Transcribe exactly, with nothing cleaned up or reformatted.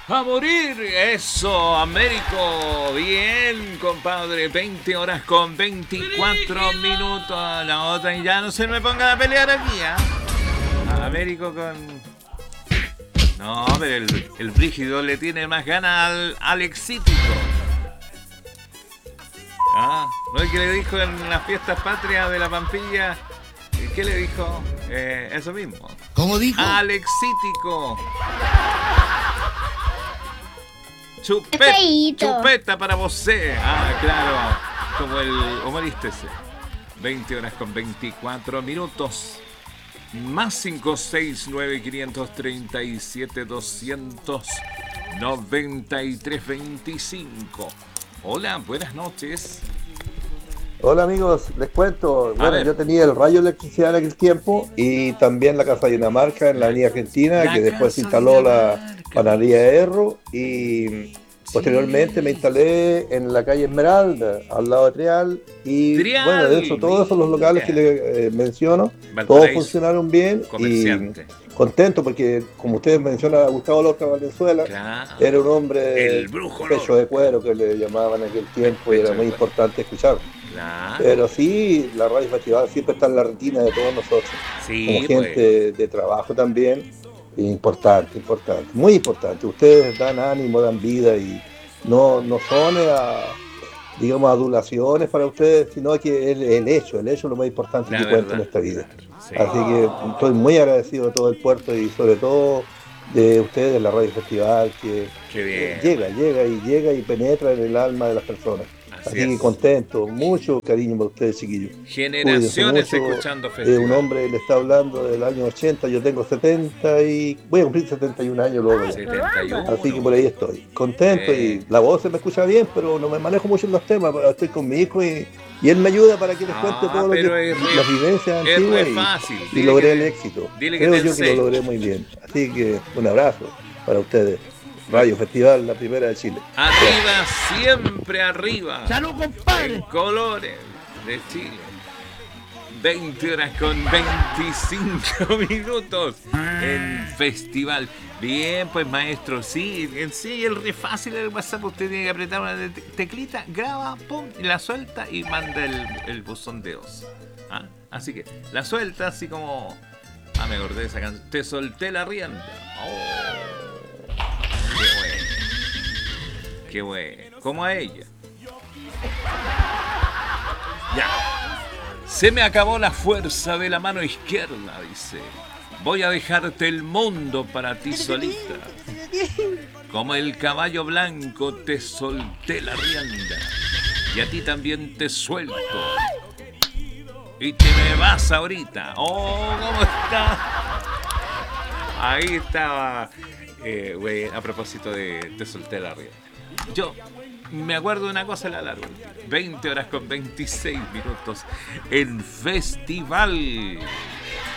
A morir. Eso, Américo. Bien, compadre. veinte horas con veinticuatro minutos. La otra y ya no se me pongan a pelear aquí, ¿eh? Américo con... No, pero el, el Brígido le tiene más ganas al Alexítico. Ah, ¿no es que le dijo en las fiestas patrias de la Pampilla? ¿Qué le dijo? Eh, eso mismo. ¿Cómo dijo? Alexítico. Chupet, Feíto. chupeta para vos. Ah, claro. Como el humorista ese. veinte horas con veinticuatro minutos. Más cinco seis nueve cinco tres siete dos nueve tres veinticinco. Hola, buenas noches. Hola amigos, les cuento, bueno, ver. yo tenía el Rayo Electricidad en aquel tiempo y también la Casa Dinamarca en la Avenida Argentina, La que después se Casa instaló la Dinamarca. panadería de Erro y posteriormente me instalé en la calle Esmeralda, al lado de Trial y Trial, bueno, de eso, todos esos los locales que mira. les eh, menciono, Valparaíso, todos funcionaron bien y comerciante. contento porque como ustedes mencionan a Gustavo Lorca Valenzuela, Claro. era un hombre El brujo pecho Lorca. de cuero que le llamaban en aquel tiempo y Pecho era de muy cuero. importante escuchar. Claro. Pero sí, la Radio Festival siempre está en la retina de todos nosotros, Sí, como gente pues. de trabajo también, importante, importante, muy importante. Ustedes dan ánimo, dan vida y no, no son a, digamos, adulaciones para ustedes, sino que el, el hecho, el hecho es lo más importante La que cuenta en verdad. esta vida. Sí. Así que estoy muy agradecido de todo el puerto y sobre todo de ustedes, de la Radio Festival, que Qué bien. llega, llega y llega y penetra en el alma de las personas. Así Así que es. contento, mucho cariño para ustedes, chiquillos. Generaciones Cuídense mucho. escuchando Eh, festival. un hombre le está hablando del año ochenta, yo tengo setenta y voy a cumplir setenta y un años luego. ya. setenta y uno. Así que por ahí estoy, contento Eh. y la voz se me escucha bien, pero no me manejo mucho en los temas, pero estoy con mi hijo y, y él me ayuda para que les cuente Ah, todo lo pero que es re- las vivencias es antiguas re y- fácil. y, Dile logré que el te- éxito. dile que Creo te yo que enseñe. lo logré muy bien. Así que un abrazo para ustedes. Radio Festival, la primera de Chile. Arriba, siempre arriba. ¡Salud, compadre! En colores de Chile. veinte horas con veinticinco minutos en festival. Bien, pues maestro, sí, en sí el re fácil el WhatsApp. Usted tiene que apretar una te- teclita, graba, pum, y la suelta y manda el, el buzón de voz. ¿Ah? Así que la suelta así como... Ah, me acordé de esa canción. Te solté la rienda. Oh, qué bueno. Qué bueno. Como a ella. Ya. Se me acabó la fuerza de la mano izquierda, dice. Voy a dejarte el mundo para ti solita. Como el caballo blanco te solté la rienda. Y a ti también te suelto. Y te me vas ahorita. Oh, ¿cómo está? Ahí estaba. Eh, güey, a propósito de te solté la rienda. Yo me acuerdo de una cosa, la largo. veinte horas con veintiséis minutos en festival.